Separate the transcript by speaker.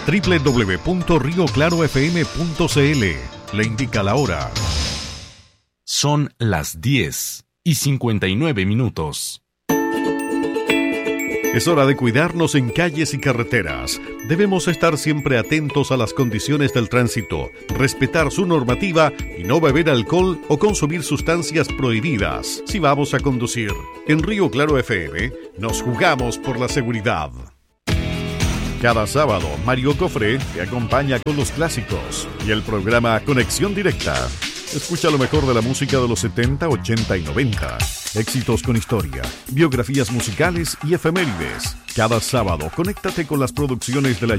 Speaker 1: www.rioclarofm.cl. Le indica la hora.
Speaker 2: Son las 10:59.
Speaker 1: Es hora de cuidarnos en calles y carreteras. Debemos estar siempre atentos a las condiciones del tránsito, respetar su normativa y no beber alcohol o consumir sustancias prohibidas si vamos a conducir. En Río Claro FM nos jugamos por la seguridad. Cada sábado, Mario Cofré te acompaña con los clásicos y el programa Conexión Directa. Escucha lo mejor de la música de los 70, 80 y 90. Éxitos con historia, biografías musicales y efemérides. Cada sábado, conéctate con las producciones de la